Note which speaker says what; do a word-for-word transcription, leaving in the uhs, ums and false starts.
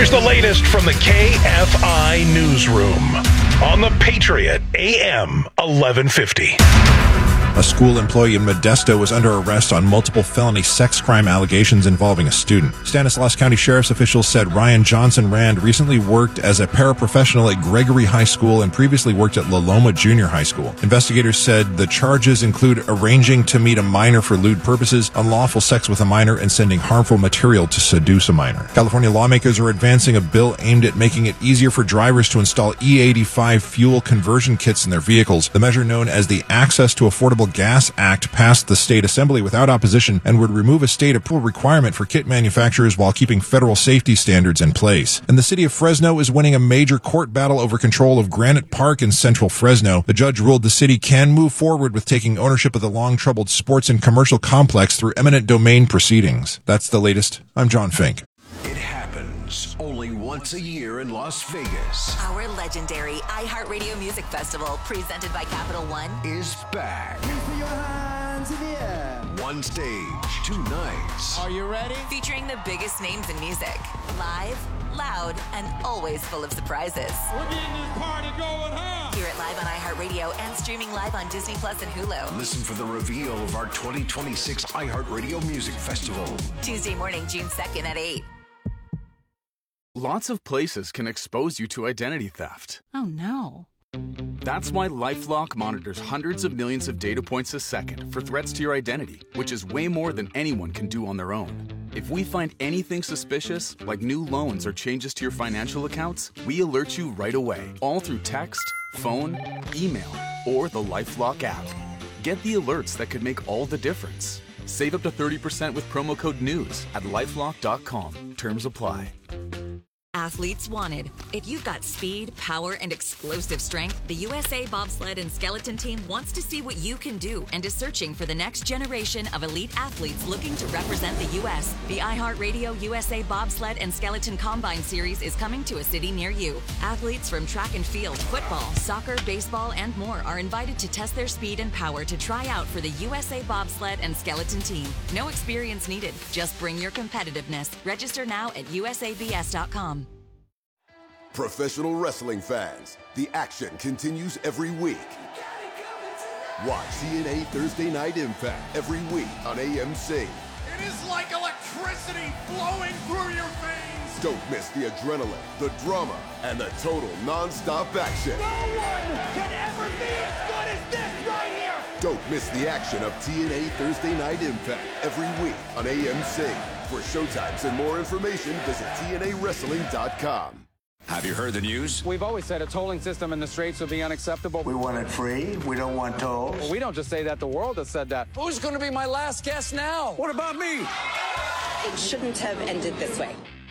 Speaker 1: Here's the latest from the K F I Newsroom on the Patriot A M eleven fifty.
Speaker 2: A school employee in Modesto was under arrest on multiple felony sex crime allegations involving a student. Stanislaus County Sheriff's officials said Ryan Johnson Rand recently worked as a paraprofessional at Gregory High School and previously worked at La Loma Junior High School. Investigators said the charges include arranging to meet a minor for lewd purposes, unlawful sex with a minor, and sending harmful material to seduce a minor. California lawmakers are advancing a bill aimed at making it easier for drivers to install E eighty-five fuel conversion kits in their vehicles. The measure, known as the Access to Affordable Gas Act, passed the state assembly without opposition and would remove a state approval requirement for kit manufacturers while keeping federal safety standards in place. And the city of Fresno is winning a major court battle over control of Granite Park in central Fresno. The judge ruled the city can move forward with taking ownership of the long-troubled sports and commercial complex through eminent domain proceedings. That's the latest. I'm John Fink.
Speaker 3: It happens only once a year in Las Vegas.
Speaker 4: Our legendary iHeartRadio Music Festival, presented by Capital One,
Speaker 3: is back.
Speaker 5: Put your hands in the air.
Speaker 3: One stage, two nights.
Speaker 5: Are you ready?
Speaker 4: featuring the biggest names in music. Live, loud, and always full of surprises.
Speaker 5: We're getting this party going, huh?
Speaker 4: Hear it live on iHeartRadio and streaming live on Disney Plus and Hulu.
Speaker 3: Listen for the reveal of our twenty twenty-six iHeartRadio Music Festival.
Speaker 4: Tuesday morning, June second at eight.
Speaker 6: Lots of places can expose you to identity theft.
Speaker 7: Oh, no.
Speaker 6: That's why LifeLock monitors hundreds of millions of data points a second for threats to your identity, which is way more than anyone can do on their own. If we find anything suspicious, like new loans or changes to your financial accounts, we alert you right away, all through text, phone, email, or the LifeLock app. Get the alerts that could make all the difference. Save up to thirty percent with promo code NEWS at lifelock dot com. Terms apply.
Speaker 8: Athletes wanted. If you've got speed, power, and explosive strength, the U S A Bobsled and Skeleton Team wants to see what you can do and is searching for the next generation of elite athletes looking to represent the U S The iHeartRadio U S A Bobsled and Skeleton Combine Series is coming to a city near you. Athletes from track and field, football, soccer, baseball, and more are invited to test their speed and power to try out for the U S A Bobsled and Skeleton Team. No experience needed. Just bring your competitiveness. Register now at U S A B S dot com.
Speaker 9: Professional wrestling fans, the action continues every week. Watch T N A Thursday Night Impact every week on A M C.
Speaker 10: It is like electricity flowing through your veins.
Speaker 9: Don't miss the adrenaline, the drama, and the total non-stop action.
Speaker 10: No one can ever be as good as this right here.
Speaker 9: Don't miss the action of T N A Thursday Night Impact every week on A M C. For showtimes and more information, visit T N A wrestling dot com.
Speaker 11: Have you heard the news?
Speaker 12: We've always said a tolling system in the Straits would be unacceptable.
Speaker 13: We want it free. We don't want tolls.
Speaker 12: Well, we don't just say that. The world has said that.
Speaker 14: Who's going to be my last guest now?
Speaker 12: What about me?
Speaker 15: It shouldn't have ended this way.